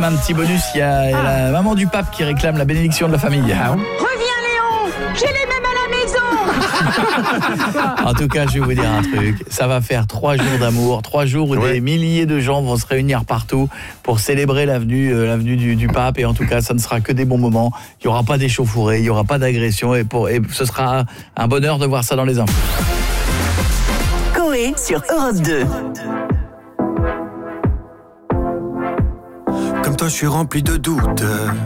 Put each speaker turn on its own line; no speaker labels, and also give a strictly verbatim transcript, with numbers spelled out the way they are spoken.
un petit bonus. Il y a ah. la maman du pape qui réclame la bénédiction de la famille. Ah.
Reviens Léon, j'ai les mêmes à la maison.
En tout cas, je vais vous dire un truc. Ça va faire trois jours d'amour, trois jours où ouais. des milliers de gens vont se réunir partout pour célébrer l'avenue, euh, l'avenue du, du pape. Et en tout cas, ça ne sera que des bons moments. Il n'y aura pas d'échauffourées, il n'y aura pas d'agression. Et, pour, et ce sera un bonheur de voir ça dans les infos.
Coé sur Europe deux.
Comme toi, je suis rempli de doutes.